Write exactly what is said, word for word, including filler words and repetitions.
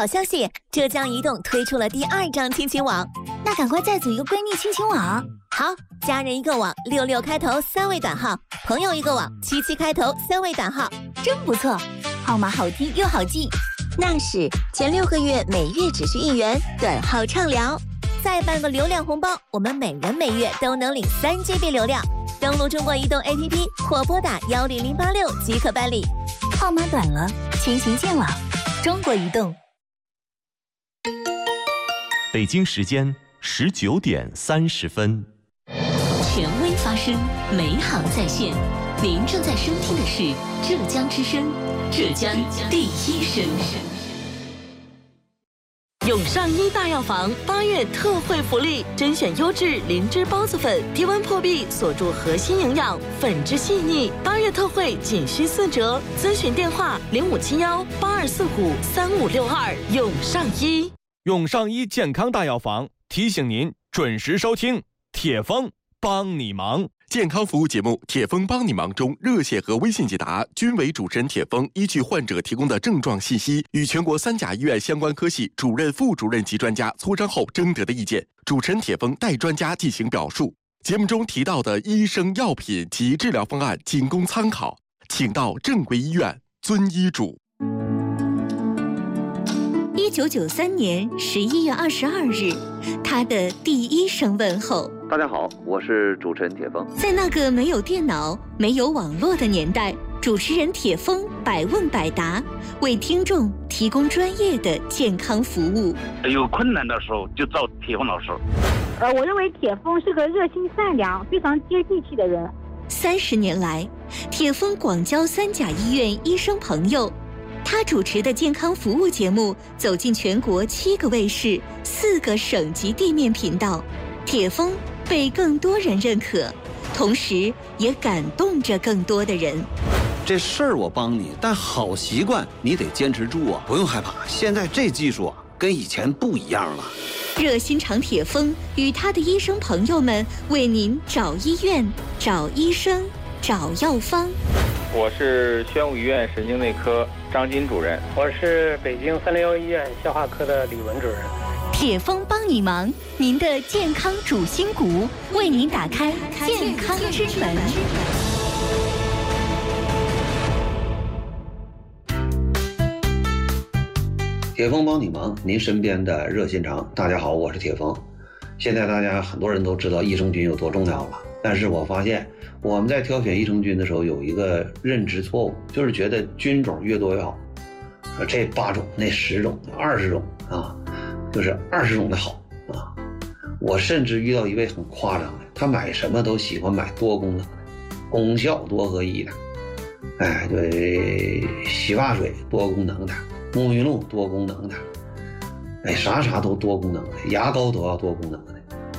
好消息，浙江移动推出了第二张亲情网， 那赶快再组一个闺蜜亲情网。 好，家人一个网，六六开头三位短号；朋友一个网，七七开头三位短号， 真不错，号码好听又好记。 那是前六个月每月只需一元，短号畅聊，再办个流量红包，我们每人每月都能领三 G B 流量。登录中国移动 A P P 或拨打幺零零八六即可办理。 号码短了，亲情见网，中国移动。 北京时间十九点三十分。 权威发声，美好在线。您正在收听的是浙江之声，浙江第一声。 永上一大药房八月特惠福利，甄选优质灵芝孢子粉，低温破壁，锁住核心营养，粉质细腻。八月特惠仅需四折，咨询电话零五七幺八二四五三五六二。永上一， 永上一健康大药房提醒您准时收听铁峰帮你忙。 健康服务节目《铁峰帮你忙》中，热线和微信解答均为主持人铁峰依据患者提供的症状信息，与全国三甲医院相关科系主任、副主任级专家磋商后征得的意见，主持人铁峰代专家进行表述。节目中提到的医生、药品及治疗方案仅供参考，请到正规医院遵医嘱。 一九九三年十一月二十二日，他的第一声问候。 大家好，我是主持人铁峰。 在那个没有电脑、没有网络的年代，主持人铁峰百问百答，为听众提供专业的健康服务。 有困难的时候就找铁峰老师。 呃，我认为铁峰是个热心善良、非常接地气的人。 三十年来，铁峰广交三甲医院医生朋友。他主持的健康服务节目走进全国七个卫视、四个省级地面频道，铁峰被更多人认可，同时也感动着更多的人。 这事儿我帮你，但好习惯你得坚持住啊！不用害怕，现在这技术啊，跟以前不一样了。 热心肠铁峰与他的医生朋友们为您找医院、找医生、找药方。 我是宣武医院神经内科张金主任， 我是北京三零幺医院消化科的李文主任。 铁峰帮你忙，您的健康主心骨，为您打开健康之门。 铁峰帮你忙，您身边的热心肠。大家好，我是铁峰。现在大家很多人都知道益生菌有多重要了，但是我发现我们在挑选益生菌的时候有一个认知错误，就是觉得菌种越多越好，这八种那十种二十种啊，就是二十种的好啊。我甚至遇到一位很夸张的，他买什么都喜欢买多功能的，功效多合一的，哎，对，洗发水多功能的，沐浴露多功能的，哎，啥啥都多功能的，牙膏都要多功能的。